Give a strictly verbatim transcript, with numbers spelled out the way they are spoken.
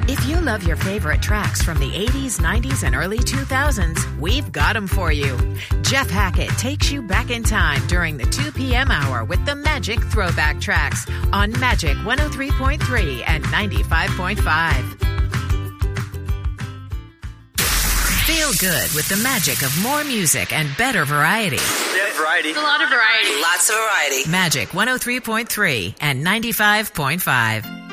If you love your favorite tracks from the eighties, nineties, and early two thousands, we've got them for you. Jeff Hackett takes you back in time during the two p.m. hour with the Magic Throwback Tracks on Magic one oh three point three and ninety-five point five. Feel good with the magic of more music and better variety. Yeah, variety. A lot of variety. Lots of variety. Magic one oh three point three and ninety-five point five.